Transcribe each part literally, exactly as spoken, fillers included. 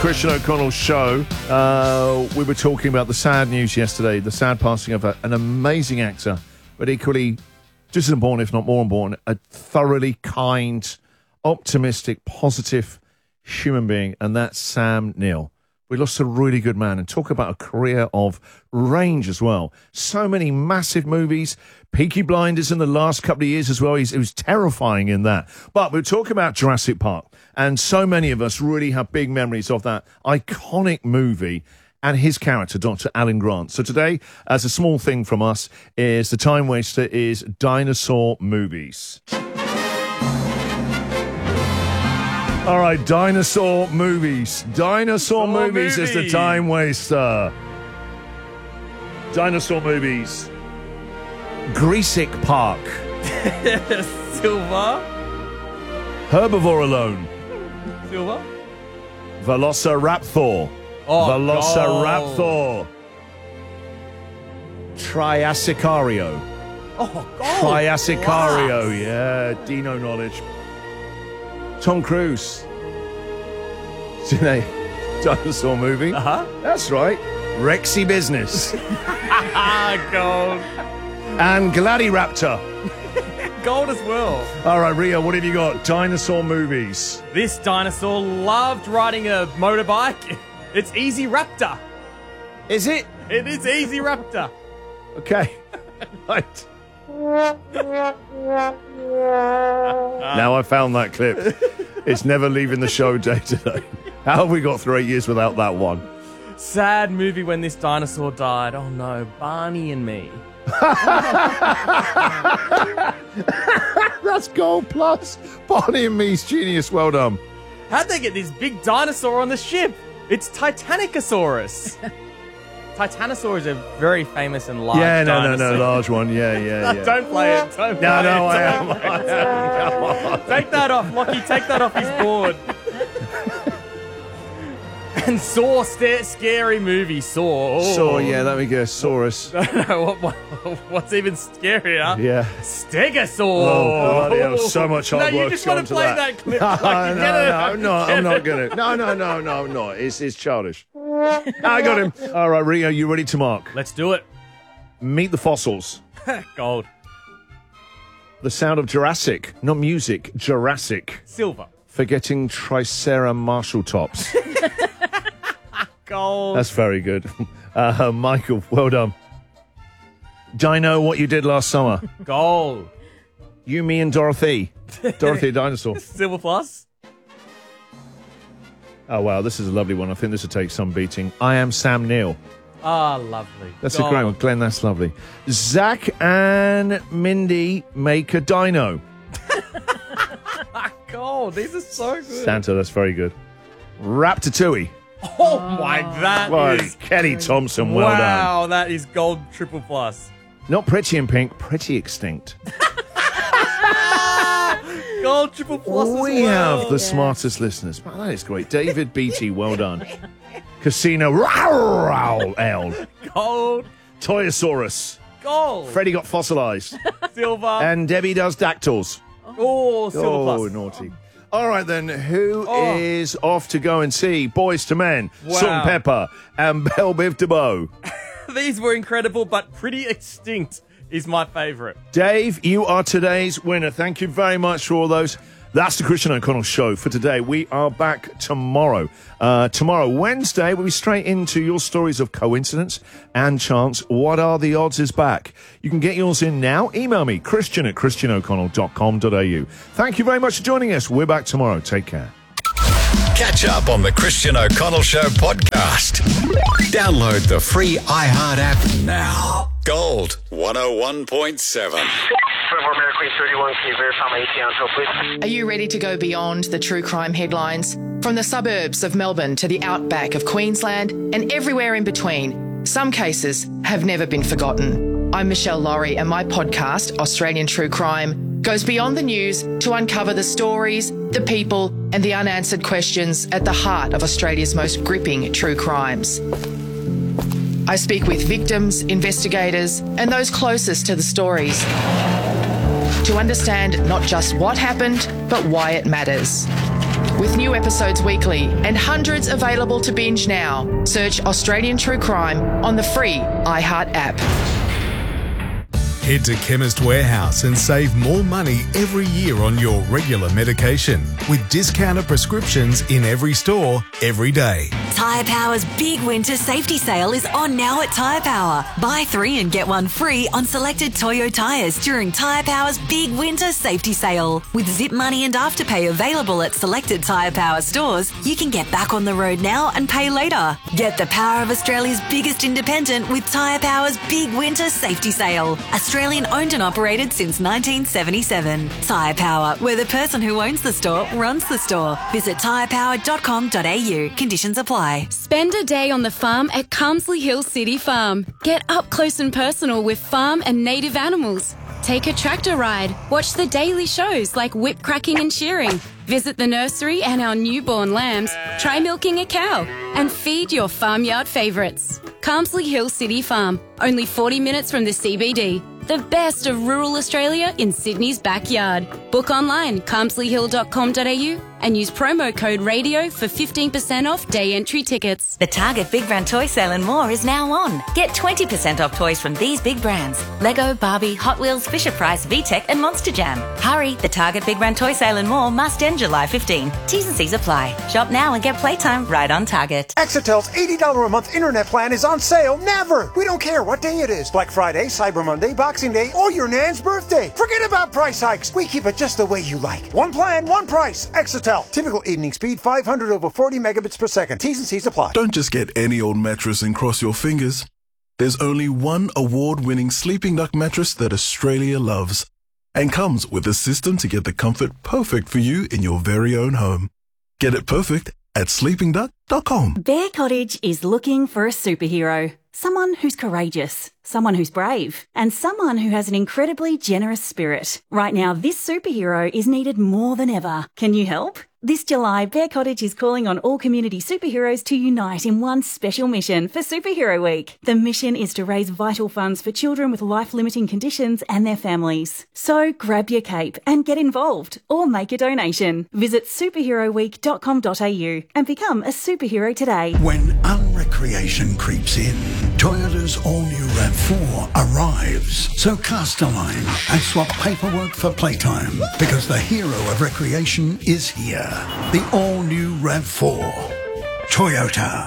Christian O'Connell Show. Uh, we were talking about the sad news yesterday, the sad passing of a, an amazing actor, but equally just as important, if not more important, a thoroughly kind, optimistic, positive human being, and that's Sam Neill. We lost a really good man, and talk about a career of range as well. So many massive movies, Peaky Blinders in the last couple of years as well. He's, it was terrifying in that. But we're talking about Jurassic Park, and so many of us really have big memories of that iconic movie and his character, Doctor Alan Grant. So today, as a small thing from us, is the time waster is dinosaur movies. All right, dinosaur movies. Dinosaur movies, movies is the time waster. Dinosaur movies. Greasic Park. Silver. Herbivore Alone. Silver. Velociraptor. Oh, Velociraptor. Triassicario. Oh, gold. Triassicario, Plus. yeah. Dino knowledge. Tom Cruise. Today, dinosaur movie. Uh-huh. That's right. Rexy Business. Gold. And Gladyraptor. Gold as well. All right, Rio, what have you got? Dinosaur movies. This dinosaur loved riding a motorbike. It's Easy Raptor. Is it? It is Easy Raptor. Okay. Right. Now I found that clip. It's never leaving the show day today. How have we got through eight years without that one? Sad movie when this dinosaur died. Oh no, Barney and Me. That's gold plus. Barney and Me's genius. Well done. How'd they get this big dinosaur on the ship? It's Titanicosaurus. Titanosaur is a very famous and large Yeah, no, dinosaur. no, no, large one. Yeah, yeah, yeah. Don't play it. Don't play No, no, it. I am. I am. Come on. Take that off, Lockie. Take that off his board. And Saw, sta- scary movie, Saw. Oh. Saw, yeah, let me guess. Saurus. I don't know what, what, what's even scarier. Yeah. Stegosaur. Oh, bloody hell. So much hard no, work you just gone want to to play that. that, clip. No, Like, no, you get it. no, I'm not. Get I'm not it. going to. No, no, no, no, I'm not. It's, it's childish. I got him. All right, Rio, you ready to mark? Let's do it. Meet the Fossils. Gold. The Sound of Jurassic. Not music, Jurassic. Silver. Forgetting Tricera Marshall Tops. Gold. That's very good. Uh, Michael, well done. Dino, What You Did Last Summer. Gold. You, Me, and Dorothy. Dorothy, a dinosaur. Silver plus. Oh, wow, this is a lovely one. I think this will take some beating. I Am Sam Neill. Ah, lovely. That's Gold. a great one. Glenn, that's lovely. Zach and Mindy Make a Dino. Gold. These are so good. Santa, that's very good. Ratatouille. Oh, my, that Well, is... Kelly Thompson, well done. Wow, that is gold triple plus. Not Pretty in Pink, Pretty Extinct. Gold triple plus as We well. have the smartest listeners. Wow, that is great. David Beatty, well done. Casino Row Gold. Toyosaurus. Gold. Freddie got fossilized. Silver. And Debbie does dactyls. oh, silver Oh, plus. naughty. All right, then. Who Oh. is off to go and see Boys to Men, Salt and Wow. Pepper, and Belle Biv DeVoe? These were incredible, but Pretty Extinct is my favourite. Dave, you are today's winner. Thank you very much for all those. That's the Christian O'Connell Show for today. We are back tomorrow. Uh, tomorrow, Wednesday, we'll be straight into your stories of coincidence and chance. What are the odds is back. You can get yours in now. Email me, christian at christian o'connell dot com dot a u. Thank you very much for joining us. We're back tomorrow. Take care. Catch up on the Christian O'Connell Show podcast. Download the free iHeart app now. Gold one oh one point seven. American thirty-one, can you verify my A T M, please? Are you ready to go beyond the true crime headlines? From the suburbs of Melbourne to the outback of Queensland and everywhere in between, some cases have never been forgotten. I'm Michelle Laurie, and my podcast, Australian True Crime, goes beyond the news to uncover the stories, the people, and the unanswered questions at the heart of Australia's most gripping true crimes. I speak with victims, investigators, and those closest to the stories to understand not just what happened, but why it matters. With new episodes weekly and hundreds available to binge now. Search Australian True Crime on the free iHeart app. Head to Chemist Warehouse and save more money every year on your regular medication with discounted prescriptions in every store, every day. Tyre Power's big winter safety sale is on now at Tyre Power. Buy three and get one free on selected Toyo tyres during Tyre Power's big winter safety sale. With Zip Money and Afterpay available at selected Tyre Power stores, you can get back on the road now and pay later. Get the power of Australia's biggest independent with Tyre Power's big winter safety sale. Australian owned and operated since nineteen seventy-seven. Tyre Power, where the person who owns the store runs the store. Visit tyre power dot com dot a u. Conditions apply. Spend a day on the farm at Carmsley Hill City Farm. Get up close and personal with farm and native animals. Take a tractor ride. Watch the daily shows like whip cracking and shearing. Visit the nursery and our newborn lambs. Try milking a cow and feed your farmyard favourites. Carmsley Hill City Farm, only forty minutes from the C B D. The best of rural Australia in Sydney's backyard. Book online, carmsley hill dot com dot a u and use promo code RADIO for fifteen percent off day entry tickets. The Target Big Brand Toy Sale and more is now on. Get twenty percent off toys from these big brands: Lego, Barbie, Hot Wheels, Fisher-Price, V-Tech and Monster Jam. Hurry, the Target Big Brand Toy Sale and more must end July fifteenth. T's and C's apply. Shop now and get playtime right on Target. Exitel's eighty dollars a month internet plan is on sale never. We don't care what day it is. Black Friday, Cyber Monday, Boxing Day, or your nan's birthday. Forget about price hikes. We keep it just the way you like. One plan, one price. Exitel. Typical evening speed five hundred over forty megabits per second. T's and C's apply. Don't just get any old mattress and cross your fingers. There's only one award-winning Sleeping Duck mattress that Australia loves and comes with a system to get the comfort perfect for you in your very own home. Get it perfect at sleeping duck dot com. Bear Cottage is looking for a superhero. Someone who's courageous, someone who's brave, and someone who has an incredibly generous spirit. Right now, this superhero is needed more than ever. Can you help? This July, Bear Cottage is calling on all community superheroes to unite in one special mission for Superhero Week. The mission is to raise vital funds for children with life-limiting conditions and their families. So grab your cape and get involved or make a donation. Visit superhero week dot com dot a u and become a superhero today. When unrecreation creeps in, Toyota's all-new RAV four arrives. So cast a line and swap paperwork for playtime, because the hero of recreation is here. The all-new RAV four. Toyota.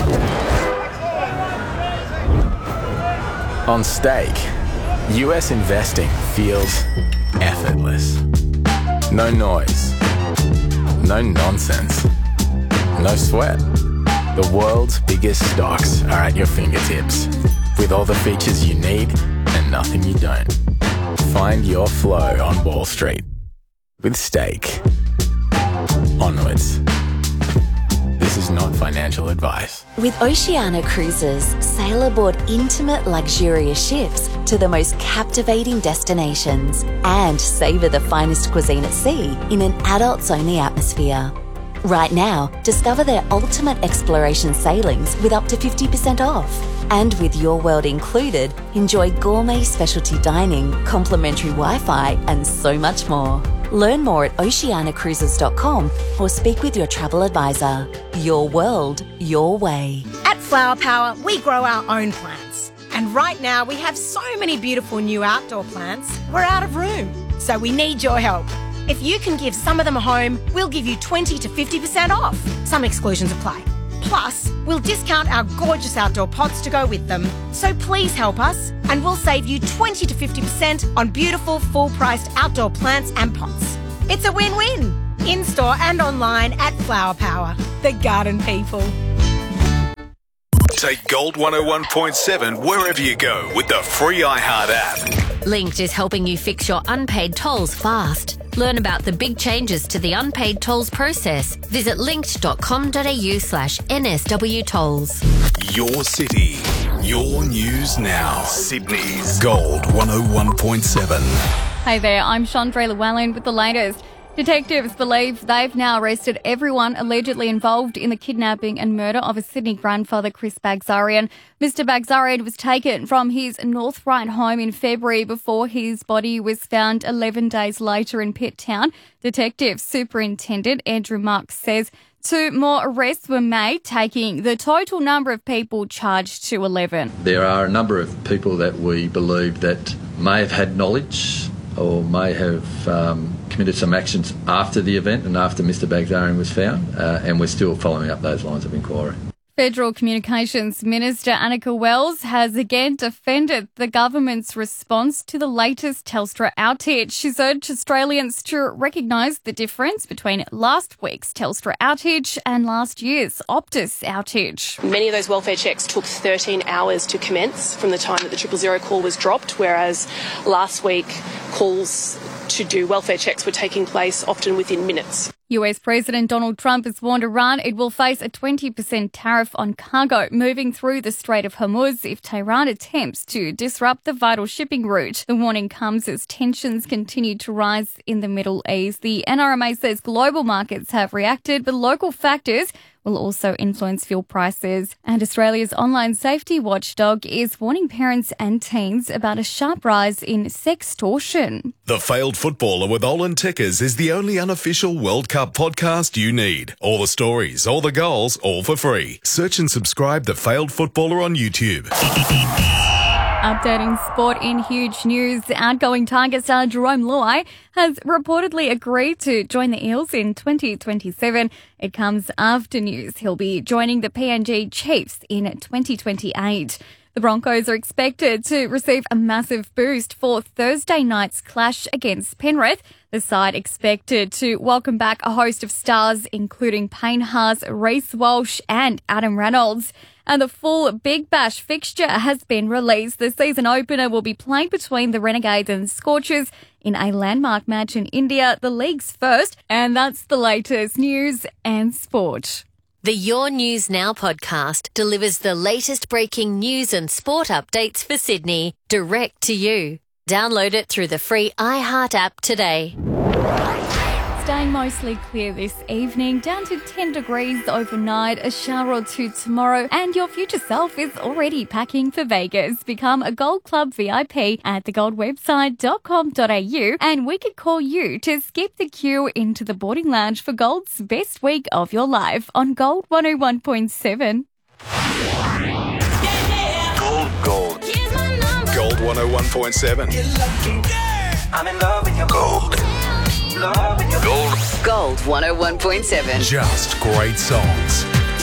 On stake, U S investing feels effortless. No noise. No nonsense. No sweat. The world's biggest stocks are at your fingertips, with all the features you need and nothing you don't. Find your flow on Wall Street with Stake. Onwards. This is not financial advice. With Oceania Cruises, sail aboard intimate, luxurious ships to the most captivating destinations and savour the finest cuisine at sea in an adults-only atmosphere. Right now, discover their ultimate exploration sailings with up to fifty percent off. And with Your World included, enjoy gourmet specialty dining, complimentary Wi-Fi and so much more. Learn more at oceania cruises dot com or speak with your travel advisor. Your world, your way. At Flower Power, we grow our own plants. And right now we have so many beautiful new outdoor plants, we're out of room. So we need your help. If you can give some of them a home, we'll give you twenty to fifty percent off. Some exclusions apply. Plus, we'll discount our gorgeous outdoor pots to go with them. So please help us and we'll save you twenty to fifty percent on beautiful full-priced outdoor plants and pots. It's a win-win. In-store and online at Flower Power, the garden people. Take Gold one oh one point seven wherever you go with the free iHeart app. Linked is helping you fix your unpaid tolls fast. Learn about the big changes to the unpaid tolls process. Visit linked dot com dot a u slash N S W tolls. Your city, your news now. Sydney's Gold one oh one point seven. Hey there, I'm Chandra Llewellyn with the latest. Detectives believe they've now arrested everyone allegedly involved in the kidnapping and murder of a Sydney grandfather, Chris Bagzarian. Mister Bagzarian was taken from his North Ryde home in February before his body was found eleven days later in Pitt Town. Detective Superintendent Andrew Marks says two more arrests were made, taking the total number of people charged to eleven. There are a number of people that we believe that may have had knowledge or may have um, committed some actions after the event and after Mister Bagzarian was found, uh, and we're still following up those lines of inquiry. Federal Communications Minister Annika Wells has again defended the government's response to the latest Telstra outage. She's urged Australians to recognise the difference between last week's Telstra outage and last year's Optus outage. Many of those welfare checks took thirteen hours to commence from the time that the triple zero call was dropped, whereas last week calls to do welfare checks were taking place often within minutes. U S President Donald Trump has warned Iran it will face a twenty percent tariff on cargo moving through the Strait of Hormuz if Tehran attempts to disrupt the vital shipping route. The warning comes as tensions continue to rise in the Middle East. The N R M A says global markets have reacted, but local factors will also influence fuel prices. And Australia's online safety watchdog is warning parents and teens about a sharp rise in sextortion. The Failed Footballer with Olin Tickers is the only unofficial World Cup podcast you need. All the stories, all the goals, all for free. Search and subscribe The Failed Footballer on YouTube. Updating sport in huge news, outgoing Tiger star Jerome Luai has reportedly agreed to join the Eels in twenty twenty-seven. It comes after news he'll be joining the P N G Chiefs in twenty twenty-eight. The Broncos are expected to receive a massive boost for Thursday night's clash against Penrith. The side expected to welcome back a host of stars, including Payne Haas, Reece Walsh and Adam Reynolds. And the full Big Bash fixture has been released. The season opener will be played between the Renegades and Scorchers in a landmark match in India, the league's first. And that's the latest news and sport. The Your News Now podcast delivers the latest breaking news and sport updates for Sydney direct to you. Download it through the free iHeart app today. Staying mostly clear this evening, down to ten degrees overnight, a shower or two tomorrow, and your future self is already packing for Vegas. Become a Gold Club V I P at the gold website dot com dot a u, and we could call you to skip the queue into the boarding lounge for Gold's best week of your life on Gold one oh one point seven. Gold, gold. Gold one oh one point seven. I'm in love with your gold. Gold. Gold one oh one point seven. Just great songs.